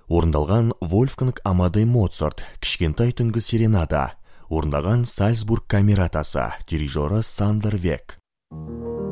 Орындалған Вольфганг Амадей Моцарт, кішкентай түнгі серенада. Орындаған Сальцбург камератасы, дирижері Сандер Век.